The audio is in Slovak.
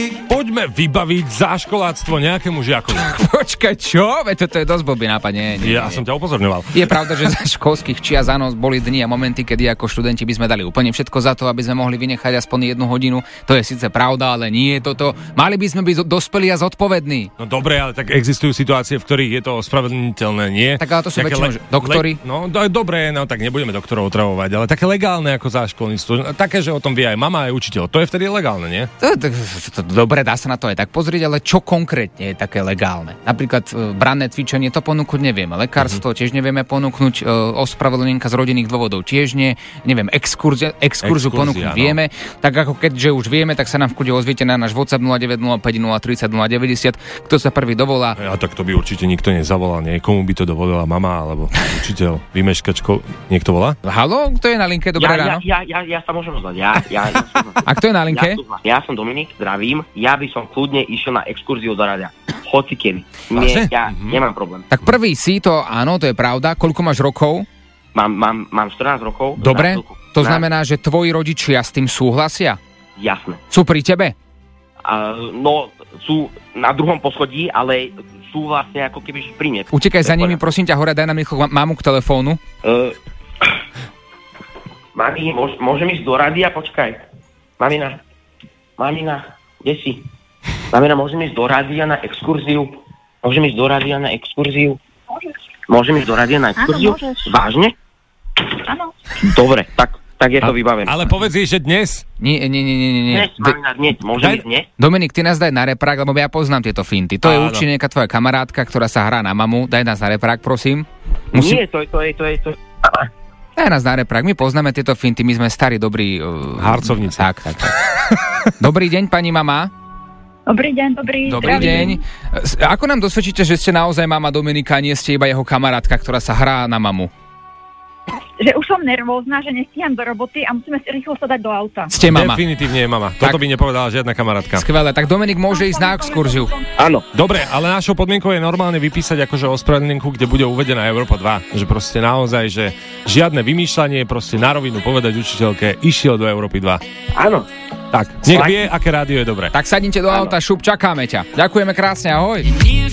Poďme vybaviť záškoláctvo nejakému žiakovi. Počkaj, čo? Veď to je dosť blbý nápad, nie. Ja som ťa upozorňoval. Je pravda, že za školských čias áno, boli dni a momenty, kedy ako študenti by sme dali úplne všetko za to, aby sme mohli vynechať aspoň 1 hodinu. To je síce pravda, ale nie je toto. Mali by sme byť dospelí a zodpovední. No dobre, ale tak existujú situácie, v ktorých je to ospravedlniteľné, nie? Tak ale to sú väčšinou doktori. Dobre, no tak nebudeme doktorov otravovať, ale také legálne ako záškolníctvo. Také, že o tom vie aj mama, aj učiteľ. To je vtedy legálne, nie? Dobre, dá sa na to aj tak pozrieť, ale čo konkrétne je také legálne? Napríklad branné cvičenie to ponúknuť nevieme, lekárstvo tiež nevieme ponúknuť, ospravedlnenka z rodinných dôvodov tiež nie, neviem, exkurziu ponúknuť vieme, tak ako keďže už vieme, tak sa nám v kľude ozviete na náš WhatsApp 0905 030 090, kto sa prvý dovolá. A tak to by určite nikto nezavolal, niekomu by to dovolila mama alebo učiteľ, vymeškačko, niekto volá? Haló, kto je na linke? Dobré ráno. Ja sa môžem ozvať. A kto je na linke? Ja som Dominik, zdravím. Ja by som kľudne išiel na exkurziu do rádia. Hoci kedy. Nemám problém. Tak prvý si to, áno, to je pravda. Koľko máš rokov? Mám 14 rokov. Dobre, to znamená, že tvoji rodičia s tým súhlasia? Jasné. Sú pri tebe? No, sú na druhom poschodí, ale sú vlastne ako keby pri mne. Utekaj za nimi, prosím ťa, hore, daj nám rýchlo mamu k telefónu. Mami, môžem ísť do rádia? Počkaj. Mamina, kde si? Mamina, môžem ísť do rádia na exkurziu? Môžem ísť do rádia na exkurziu? Môžem ísť do rádia na exkurziu? Áno, môžeš. Vážne? Áno. Dobre, tak je to vybavené. Ale povedz jej, že dnes. Nie. Dnes, Mamina, dnes. Môžem ísť dnes? Dominik, ty nás daj na reprák, lebo ja poznám tieto finty. To je určite nejaká tvoja kamarátka, ktorá sa hrá na mamu. Daj nás na reprák, prosím. Nie, to je... Daj nás na reprák, my poznáme tieto finty, my sme starí, dobrí... Harcovníci. Tak. Dobrý deň, pani mama. Dobrý deň, Dobrý deň. Ako nám dosvedčíte, že ste naozaj mama Dominika, nie ste iba jeho kamarátka, ktorá sa hrá na mamu? Že už som nervózna, že nestíham do roboty a musíme si rýchlo sa dať do auta. Ste mama. Definitívne je mama. Toto by nepovedala žiadna kamarátka. Skvelé, tak Dominik môže ísť na exkurziu. Áno. Dobre, ale našou podmienkou je normálne vypísať akože ospravedlnenku, kde bude uvedená Európa 2. Že proste naozaj, že žiadne vymýšľanie, proste na rovinu povedať učiteľke, išiel do Európy 2. Áno. Tak, nech vie, aké rádio je dobré. Tak sadnite do auta, šup, čakáme ťa. Ďakujeme krásne, ahoj.